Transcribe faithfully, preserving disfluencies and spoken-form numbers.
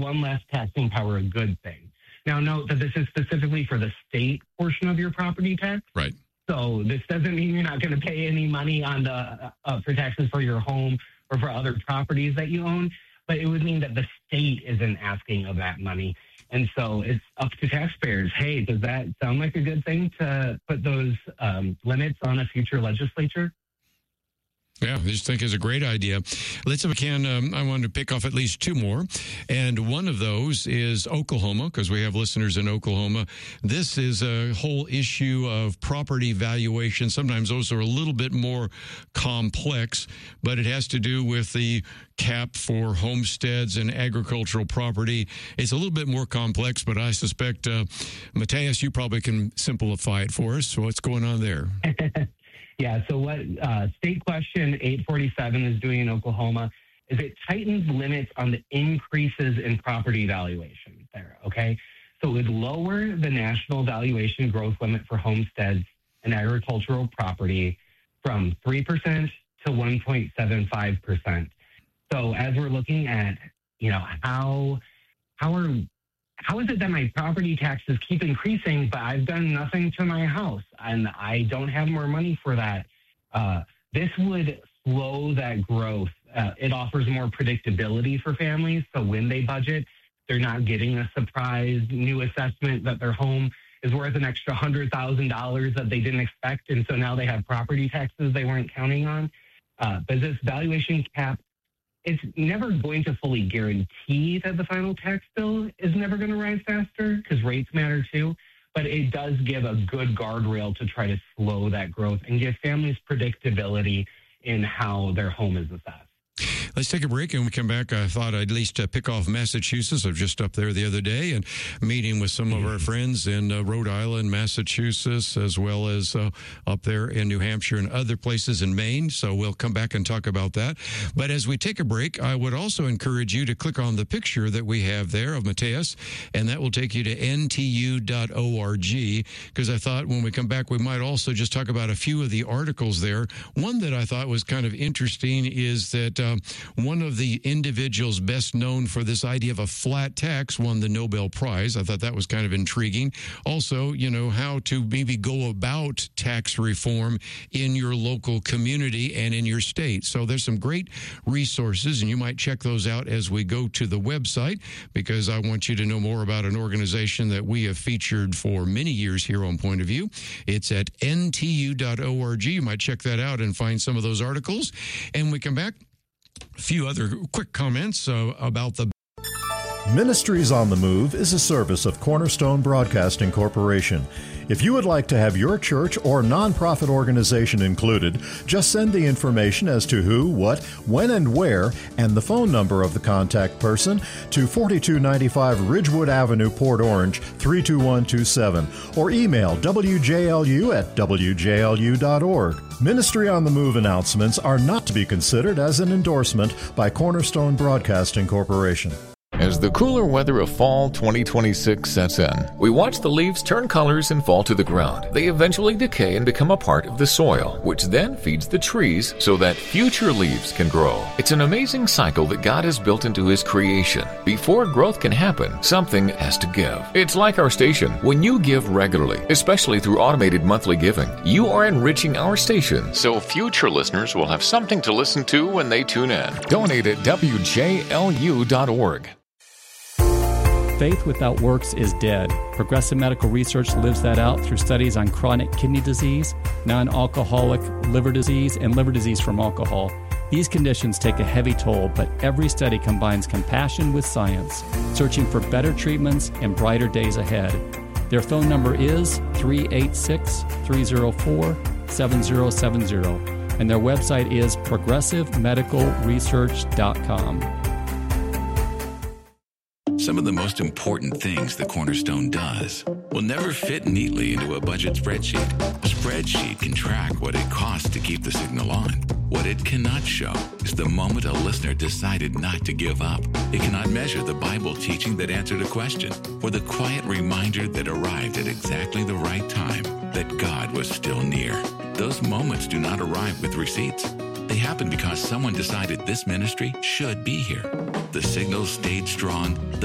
one less taxing power a good thing? Now, note that this is specifically for the state portion of your property tax. Right. So this doesn't mean you're not going to pay any money on the uh, for taxes for your home or for other properties that you own, but it would mean that the state isn't asking of that money. And so it's up to taxpayers. Hey, does that sound like a good thing to put those um, limits on a future legislature? Yeah, I just think it's a great idea. Let's, if we can, um, I wanted to pick off at least two more. And one of those is Oklahoma, because we have listeners in Oklahoma. This is a whole issue of property valuation. Sometimes those are a little bit more complex, but it has to do with the cap for homesteads and agricultural property. It's a little bit more complex, but I suspect, uh, Matthias, you probably can simplify it for us. So what's going on there? Yeah, so what uh, State Question eight forty-seven is doing in Oklahoma is it tightens limits on the increases in property valuation there, okay? So it would lower the national valuation growth limit for homesteads and agricultural property from three percent to one point seven five percent. So as we're looking at, you know, how how are how is it that my property taxes keep increasing, but I've done nothing to my house and I don't have more money for that? Uh, this would slow that growth. Uh, it offers more predictability for families. So when they budget, they're not getting a surprise new assessment that their home is worth an extra one hundred thousand dollars that they didn't expect. And so now they have property taxes they weren't counting on. Uh, but this valuation cap, it's never going to fully guarantee that the final tax bill is never going to rise faster because rates matter too. But it does give a good guardrail to try to slow that growth and give families predictability in how their home is assessed. Let's take a break, and when we come back, I thought I'd at least uh, pick off Massachusetts. I was just up there the other day and meeting with some of our friends in uh, Rhode Island, Massachusetts, as well as uh, up there in New Hampshire and other places in Maine. So we'll come back and talk about that. But as we take a break, I would also encourage you to click on the picture that we have there of Matthias, and that will take you to N T U dot org, because I thought when we come back, we might also just talk about a few of the articles there. One that I thought was kind of interesting is that um, one of the individuals best known for this idea of a flat tax won the Nobel Prize. I thought that was kind of intriguing. Also, you know, how to maybe go about tax reform in your local community and in your state. So there's some great resources, and you might check those out as we go to the website, because I want you to know more about an organization that we have featured for many years here on Point of View. It's at N T U dot org. You might check that out and find some of those articles. And when we come back, a few other quick comments uh, about the Ministries on the Move is a service of Cornerstone Broadcasting Corporation. If you would like to have your church or nonprofit organization included, just send the information as to who, what, when, and where, and the phone number of the contact person to forty-two ninety-five Ridgewood Avenue, Port Orange, three two one two seven, or email W J L U at W J L U dot org. Ministry on the Move announcements are not to be considered as an endorsement by Cornerstone Broadcasting Corporation. As the cooler weather of fall twenty twenty-six sets in, we watch the leaves turn colors and fall to the ground. They eventually decay and become a part of the soil, which then feeds the trees so that future leaves can grow. It's an amazing cycle that God has built into His creation. Before growth can happen, something has to give. It's like our station. When you give regularly, especially through automated monthly giving, you are enriching our station, so future listeners will have something to listen to when they tune in. Donate at W J L U dot org. Faith without works is dead. Progressive Medical Research lives that out through studies on chronic kidney disease, non-alcoholic liver disease, and liver disease from alcohol. These conditions take a heavy toll, but every study combines compassion with science, searching for better treatments and brighter days ahead. Their phone number is three eight six, three zero four, seven zero seven zero, and their website is progressive medical research dot com. Some of the most important things the Cornerstone does will never fit neatly into a budget spreadsheet. A spreadsheet can track what it costs to keep the signal on. What it cannot show is the moment a listener decided not to give up. It cannot measure the Bible teaching that answered a question, or the quiet reminder that arrived at exactly the right time that God was still near. Those moments do not arrive with receipts. They happen because someone decided this ministry should be here. The signal stayed strong.